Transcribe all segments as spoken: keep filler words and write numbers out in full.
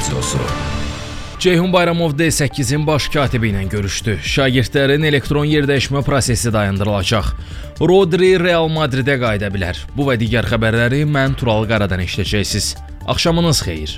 Radiosu. Ceyhun Bayramov D səkkizin baş katibi ilə görüşdü. Şagirdlərin elektron yerdəyişmə prosesi dayandırılacaq. Rodri Real Madridə qayıda bilər. Bu və digər xəbərləri mən Tural Qaradan eşidəcəksiniz. Axşamınız xeyir.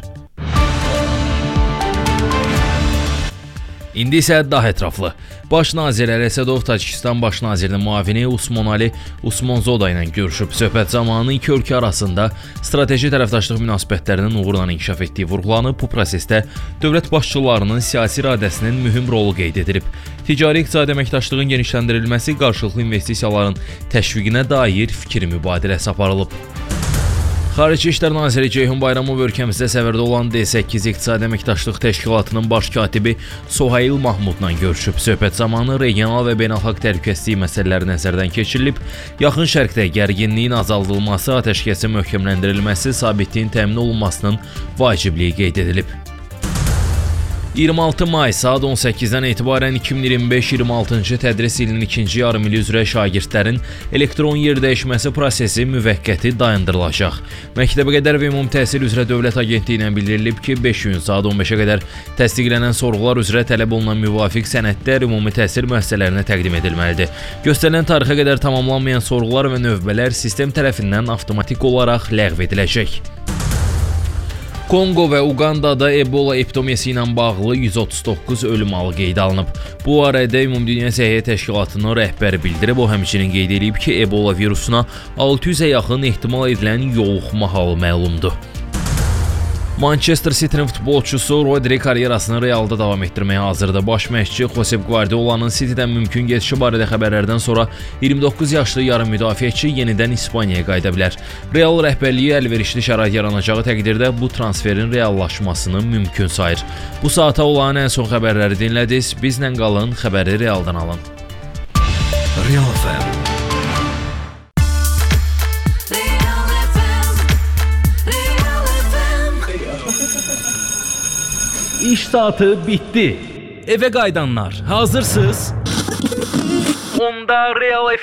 İndi isə daha ətraflı. Baş nazir Əli Əsədov Tacikistan baş nazirinin müavini Usmonali Usmonzoda ilə görüşüb. Söhbət zamanı iki ölkə arasında strateji tərəfdaşlıq münasibətlərinin uğurla inkişaf etdiyi vurğulanıb. Bu prosesdə dövlət başçılarının siyasi iradəsinin mühüm rolu qeyd edilib. Ticari-iqtisadi əməkdaşlığın genişləndirilməsi, qarşılıqlı investisiyaların təşviqinə dair fikir mübadiləsi aparılıb. Xarici İşlər Naziri Ceyhun Bayramov ölkəmizdə səfərdə olan D səkkiz İqtisadi Əməkdaşlıq Təşkilatının baş katibi Sohail Mahmudla görüşüb. Söhbət zamanı regional və beynəlxalq təhlükəsizlik məsələləri nəzərdən keçirilib. Yaxın Şərqdə gərginliyin azaldılması, atəşkəsin möhkəmləndirilməsi, sabitliyin təmin olunmasının vacibliyi qeyd edilib. iyirmi altı may saat on səkkizdən etibarən iki min iyirmi beş iyirmi altıncı tədris ilinin ikinci yarımili üzrə şagirdlərin elektron yerdəyişməsi prosesi müvəqqəti dayandırılacaq. Məktəbəqədər və Ümumi Təhsil üzrə Dövlət Agentliyi ilə bildirilib ki, beş gün saat on beşə qədər təsdiqlənən sorğular üzrə tələb olunan müvafiq sənədlər ümumi təhsil müəssisələrinə təqdim edilməlidir. Göstərilən tarixə qədər tamamlanmayan sorğular və növbələr sistem tərəfindən avtomatik olaraq ləğv ediləcək. Kongo və Uqandada Ebola epidemiyası ilə bağlı yüz otuz doqquz ölüm halı qeydə alınıb. Bu barədə Ümumdünya Səhiyyə Təşkilatının rəhbəri bildirib. O həmçinin qeyd edib ki, Ebola virusuna altı yüzə yaxın ehtimal edilən yoluxma halı məlumdur. Manchester City'nin futbolçusu Rodri karyerasını Realda davam etdirməyə hazırdır. Baş məşqçi Josep Guardiola'nın City'dən mümkün getişi barədə xəbərlərdən sonra iyirmi doqquz yaşlı yarım müdafiəçi yenidən İspaniyaya qayıda bilər. Real rəhbərliyi əlverişli şərait yaranacağı təqdirdə bu transferin reallaşmasını mümkün sayır. Bu saata olan ən son xəbərləri dinlədiniz. Bizlə qalın, xəbəri Realdan alın. Real F M. İş saatı bitdi. Evə qayıdanlar, hazırsınız? Onda Real